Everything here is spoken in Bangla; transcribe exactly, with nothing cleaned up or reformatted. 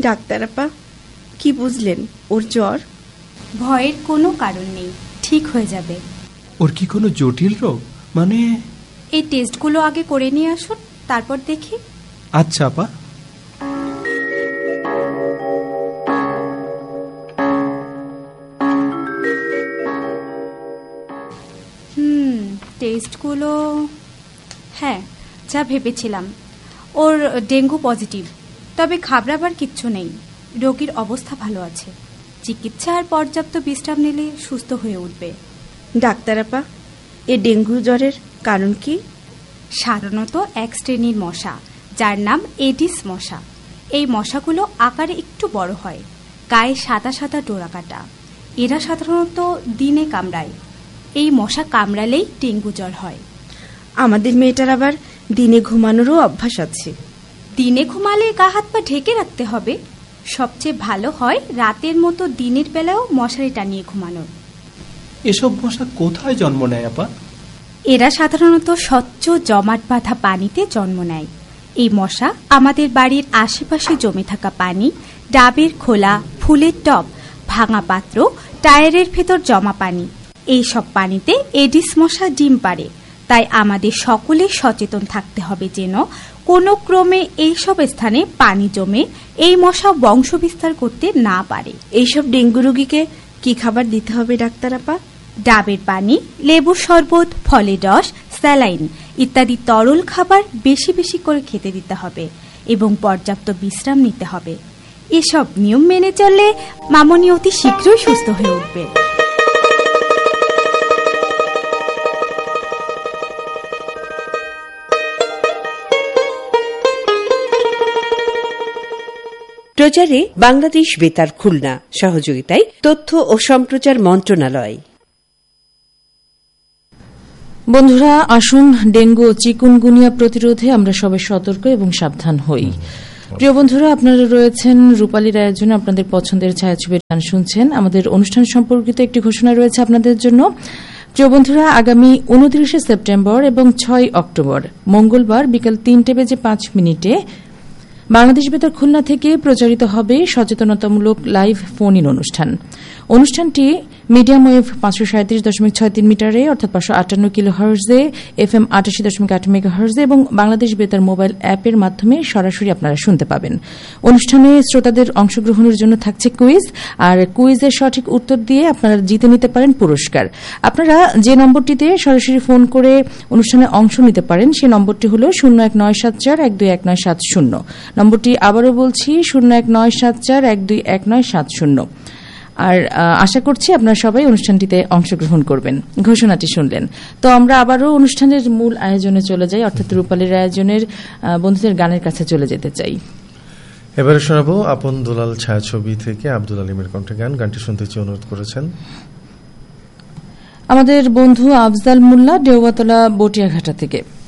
ডাক্তার আপা, কি বুঝলেন? ওর জ্বর? ভয়ের কোনো কারণ নেই, ঠিক হয়ে যাবে। ওর কি কোনো জটিল রোগ? মানে এই টেস্টগুলো আগে করে নিয়ে আসুন, তারপর দেখি। আচ্ছা আপা। হুম টেস্টগুলো হ্যাঁ যা ভেবেছিলাম, ওর ডেঙ্গু পজিটিভ। তবে ঘাবড়াবার কিচ্ছু নেই, রোগীর অবস্থা ভালো আছে। চিকিৎসা আর পর্যাপ্ত বিশ্রাম নিলে সুস্থ হয়ে উঠবে। ডাক্তার আপা, এ ডেঙ্গু জ্বরের কারণ কি? সাধারণত এক শ্রেণীর মশা, যার নাম এডিস মশা। এই মশাগুলো আকারে একটু বড় হয়, গায়ে সাদা সাদা ডোরা কাটা। এরা সাধারণত দিনে কামড়ায়। এই মশা কামড়ালেই ডেঙ্গু জ্বর হয়। আমাদের মেয়েটার আবার দিনে ঘুমানোরও অভ্যাস আছে। দিনে ঘুমালে গা হাত পা ঢেকে রাখতে হবে। সবচেয়ে ভালো হয় রাতের মতো দিনের বেলাও মশারি টানিয়ে ঘুমানো। এসব মশা কোথায় জন্ম নেয় আপা? এরা সাধারণত স্বচ্ছ জমাট বাঁধা পানিতে জন্ম নেয়। এই মশা আমাদের বাড়ির আশেপাশে জমে থাকা পানি, ডাবের খোলা, ফুলের টব, ভাঙা পাত্র, টায়ারের ভেতর জমা পানি, এই সব পানিতে এডিস মশা ডিম পাড়ে। তাই আমাদের সকলের সচেতন থাকতে হবে যেন কোনো ক্রমে এইসব স্থানে পানি জমে এই মশা বংশ বিস্তার করতে না পারে। এইসব ডেঙ্গু রোগীকে কি খাবার দিতে হবে ডাক্তার আপা? ডাবের পানি, লেবুর শরবত, ফলের রস, স্যালাইন ইত্যাদি তরল খাবার বেশি বেশি করে খেতে দিতে হবে এবং পর্যাপ্ত বিশ্রাম নিতে হবে। এসব নিয়ম মেনে চললে মামনি অতি শীঘ্রই সুস্থ হয়ে উঠবে। প্রচারে বাংলাদেশ বেতার খুলনা, সহযোগিতায় তথ্য ও সম্প্রচার মন্ত্রণালয়। বন্ধুরা, আসুন ডেঙ্গু ও চিকুনগুনিয়া প্রতিরোধে আমরা সবাই সতর্ক এবং সাবধান হই। প্রিয় বন্ধুরা, আপনারা রয়েছেন রূপালীর আয়োজনে আপনাদের পছন্দের ছায়াছবির গান শুনছেন। আমাদের অনুষ্ঠান সম্পর্কিত একটি ঘোষণা রয়েছে আপনাদের জন্য। প্রিয় বন্ধুরা, আগামী উনত্রিশে সেপ্টেম্বর এবং ছয় অক্টোবর মঙ্গলবার বিকাল তিনটে বেজে পাঁচ মিনিটে বাংলাদেশ বেতার খুলনা থেকে প্রচারিত হবে সচেতনতামূলক লাইভ ফোন ইন অনুষ্ঠান। অনুষ্ঠানটি মিডিয়াম ওয়েভ পাঁচশো সাঁত্রিশ দশমিক ছয় তিন মিটারে অর্থাৎ পাঁচশো আটান্ন কিলো হার্জে, এফ এম আটাশি দশমিক আট মেগা হার্জে এবং বাংলাদেশ বেতার মোবাইল অ্যাপের মাধ্যমে সরাসরি আপনারা শুনতে পাবেন। অনুষ্ঠানে শ্রোতাদের অংশগ্রহণের জন্য থাকছে কুইজ, আর কুইজের সঠিক উত্তর দিয়ে আপনারা জিতে নিতে পারেন পুরস্কার। আপনারা যে নম্বরটিতে সরাসরি ফোন করে অনুষ্ঠানে অংশ নিতে পারেন সেই নম্বরটি হল শূন্য এক নয় সাত চার এক দুই এক নয় সাত শূন্য। নম্বরটি আবারও বলছি, শূন্য এক নয় সাত চার এক দুই এক নয় সাত শূন্য। আর আশা করছি আপনারা সবাই অনুষ্ঠানটিতে অংশগ্রহণ করবেন। ঘোষণাটি শুনলেন তো আমরা আবারও অনুষ্ঠানের মূল আয়োজনে চলে যাই, অর্থাৎ রূপালীর আয়োজনের বন্ধুদের গানের কাছে চলে যেতে চাই। এবারে শোনাবো আপন দুলাল ছায়াছবি থেকে আব্দুল আলিমের কণ্ঠে গান। গানটি শুনতে চেয়ে অনুরোধ করেছেন আমাদের বন্ধু আফজাল মোল্লা, দেওয়াতলা বটিয়াঘাটা থেকে।